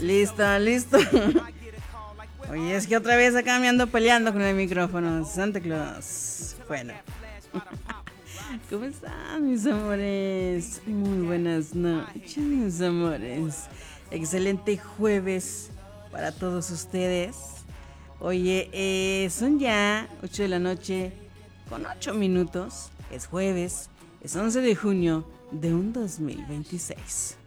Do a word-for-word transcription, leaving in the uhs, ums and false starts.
Listo, listo. Oye, es que otra vez acá me ando peleando con el micrófono. Santa Claus. Bueno. ¿Cómo están, mis amores? Muy buenas noches, mis amores. Excelente jueves para todos ustedes. Oye, eh, son ya ocho de la noche con ocho minutos. Es jueves, es once de junio de un dos mil veintiséis.